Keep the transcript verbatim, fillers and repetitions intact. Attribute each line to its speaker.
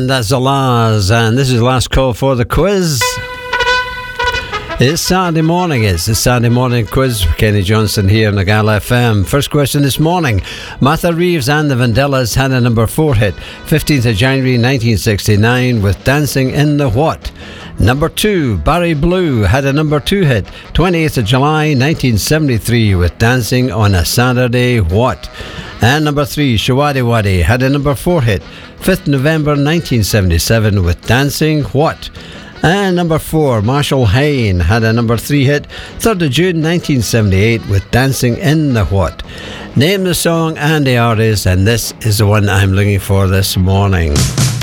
Speaker 1: And that's the last, and this is the last call for the quiz. It's Saturday morning, it's the Saturday morning quiz with Kenny Johnson here on the Gala F M. First question this morning. Martha Reeves and the Vandellas had a number four hit, fifteenth of January nineteen sixty-nine, with Dancing in the What? Number two, Barry Blue had a number two hit, twentieth of July nineteen seventy-three, with Dancing on a Saturday What? And number three, Shawady Waddy had a number four hit, fifth of November nineteen seventy-seven, with Dancing What? And number four, Marshall Hayne had a number three hit, third of June nineteen seventy-eight, with Dancing in the What? Name the song and the artist, and this is the one I'm looking for this morning.